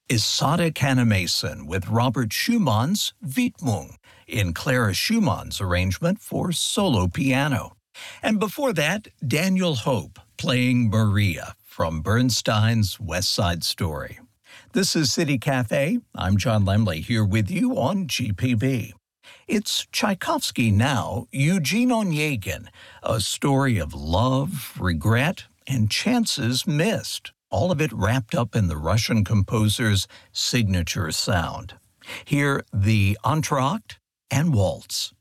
Isadora Kannemason with Robert Schumann's Widmung in Clara Schumann's arrangement for solo piano. And before that, Daniel Hope playing Maria from Bernstein's West Side Story. This is City Cafe. I'm John Lemley here with you on GPB. It's Tchaikovsky now, Eugene Onegin, a story of love, regret, and chances missed, all of it wrapped up in the Russian composer's signature sound. Hear the entr'acte and waltz.